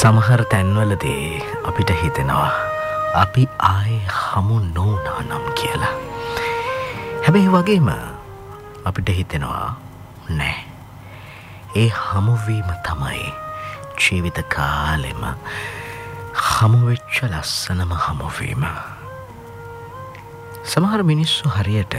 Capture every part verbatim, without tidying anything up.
සමහර තැන්වලදී අපිට හිතෙනවා අපි ආයේ හමු නොවුනා නම් කියලා. හැබැයි වගේම අපිට හිතෙනවා නෑ, ඒ හමුවීම තමයි ජීවිත කාලෙම හමුවෙච්ච ලස්සනම හමුවීම. සමහර මිනිස්සු හරියට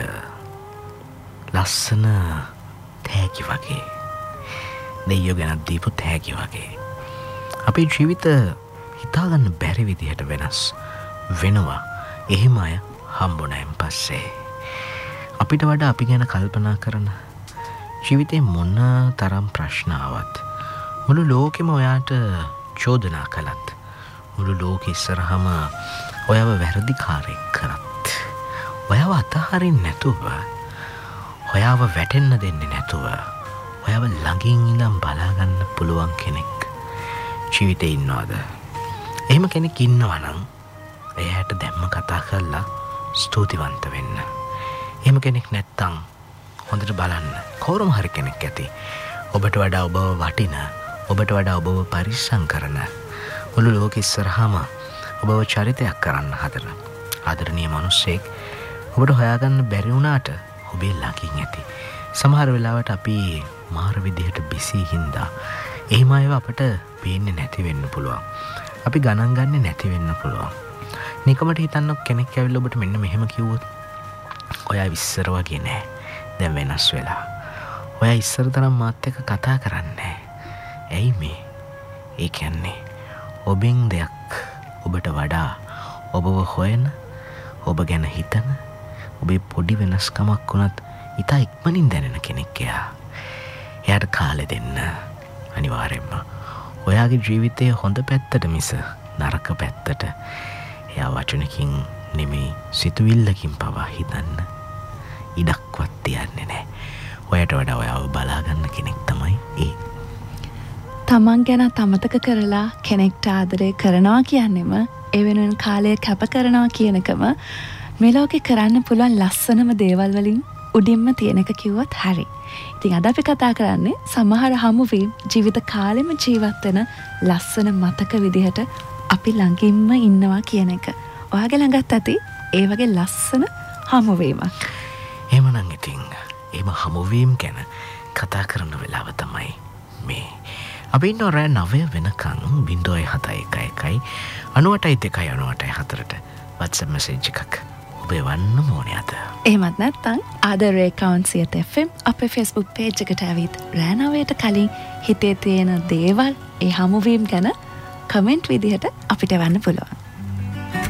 ලස්සන තෑගි වගේ, දෙයියෝ ගැන දීපු තෑගි වගේ. අපේ ජීවිත හිතාගන්න බැරි විදිහට වෙනස් වෙනවා එහෙම අය හම්බුනයින් පස්සේ. අපිට වඩා අපි ගැන කල්පනා කරන, ජීවිතේ මොන තරම් ප්‍රශ්නාවත් මුළු ලෝකෙම ඔයාට චෝදනා කළත්, මුළු ලෝකෙ ඉස්සරහම ඔයාව වැරදිකාරයෙක් කරත්, ඔයාව අතහරින්න නැතුව, ඔයාව වැටෙන්න දෙන්නේ නැතුව, ඔයාව ළඟින් ඉඳන් බලාගන්න පුළුවන් කෙනෙක් ජීවිතේ ඉන්නවද? එහෙම කෙනෙක් ඉන්නවා නම් එයාට දැම්ම කතා කරලා ස්තුතිවන්ත වෙන්න. එහෙම කෙනෙක් නැත්තම් හොඳට බලන්න, කවුරුම හරි කෙනෙක් ඇති ඔබට වඩා ඔබව වටින, ඔබට වඩා ඔබව පරිස්සම් කරන, මුළු ලෝකෙ ඉස්සරහම ඔබව චරිතයක් කරන්න හදන ආදරණීය මිනිස්සෙක් ඔබට හොයාගන්න බැරි වුණාට ඔබේ ළඟින් ඇති. සමහර වෙලාවට අපි මාර විදිහට බිසි හින්දා එහෙම අයව අපට පේන්නේ නැති වෙන්න පුළුවන්. අපි ගණන් ගන්නේ නැති වෙන්න පුළුවන්. නිකමට හිතන්න කෙනෙක් ඇවිල්ලා ඔබට මෙන්න මෙහෙම කිව්වොත්, ඔයා ඉස්සර වගේ නෑ, දැන් වෙනස් වෙලා. ඔයා ඉස්සර තරම් මාත් එක්ක කතා කරන්නේ නෑ. ඇයි මේ? ඒ කියන්නේ ඔබෙන් දෙයක් ඔබට වඩා ඔබව හොයන, ඔබ ගැන හිතන, ඔබේ පොඩි වෙනස්කමක් වුණත් ඉතා ඉක්මනින් දැනෙන කෙනෙක් එයා. එයාට කාලෙ දෙන්න. අනිවාර්යෙන්ම ඔයාගේ ජීවිතයේ හොඳ පැත්තට මිස නරක පැත්තට එයා වචනකින් නෙමෙයි සිතුවිල්ලකින් පවා හිතන්න ඉඩක්වත් තියන්නේ නැහැ. ඔයාට වඩා ඔයාව බලාගන්න කෙනෙක් තමයි ඒ. තමන් ගැන අමතක කරලා කෙනෙක්ට ආදරය කරනවා කියන්නෙම ඒ වෙනුවෙන් කාලය කැප කරනවා කියනකම මේ ලෝකේ කරන්න පුළුවන් ලස්සනම දේවල් වලින් උඩින්ම තියෙන එක කිව්වත් හරි. ඉතින් අද අපි කතා කරන්නේ සමහර හමුවීම් ජීවිත කාලෙම ජීවත් වෙන ලස්සන මතක විදිහට අපි ළඟින්ම ඉන්නවා කියන එක. ඔයාගේ ළඟත් ඇති ඒ වගේ ලස්සන හමුවීමක්. එහෙමනම් ඉතින් එහෙම හමුවීම් ගැන කතා කරන වෙලාව තමයි මේ. අපි ඉන්න රෑ නවය වෙනකන් බිංදුවයි හතයි එකයි එකයි අනූ අටයි දෙකයි අනූ අටයි හතරට WhatsApp message එකක් ඔබ එවන්න ඕනේ අද. එහෙමත් නැත්නම් ආදරේ කවුන්සියත් එෆ් එම් අපේ Facebook page එකට ඇවිත් රෑ නවයට කලින් හිතේ තියෙන දේවල්, ඒ හමුවීම් ගැන කමෙන්ට් විදිහට අපිට එවන්න පුළුවන්.